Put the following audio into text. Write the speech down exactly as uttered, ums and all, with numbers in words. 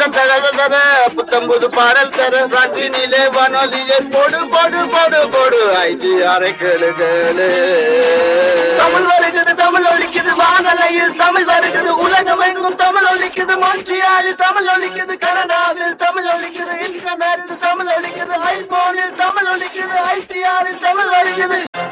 தகவல் தர புத்தம்புது பாடல் தர காற்றினிலே வானொலியை போடு போடு போடு போடு ஐந்து அரை கேளு கேளு தமிழ் வருகிறது தமிழ் ஒலிக்குது வானலையில் தமிழ் வருகிறது உலகம் எங்கும் தமிழ் ஒலிக்குது மொன்றியாலில் தமிழ் ஒலிக்குது கனடாவில் தமிழ் ஒலிக்குது இன்டர்நெட்டில் தமிழ் ஒலிக்குது ஐபோனில் தமிழ் ஒலிக்குது ஐடிஆரில் தமிழ் ஒலிக்குது